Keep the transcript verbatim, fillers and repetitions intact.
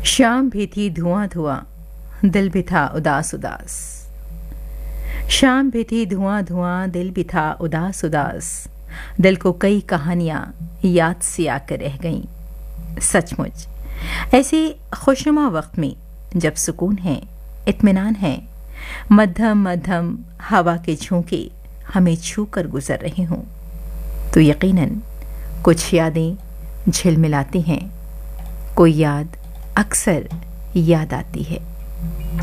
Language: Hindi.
शाम भी थी धुआं धुआं, दिल भी था उदास उदास। शाम भी थी धुआं धुआं, दिल भी था उदास उदास। दिल को कई कहानियां याद सी आकर रह गईं। सचमुच ऐसे खुशनुमा वक्त में जब सुकून है, इत्मीनान है, मध्यम मध्यम हवा के झोंके हमें छू कर गुजर रहे हों, तो यकीनन कुछ यादें झिलमिलाती हैं। कोई याद अक्सर याद आती है।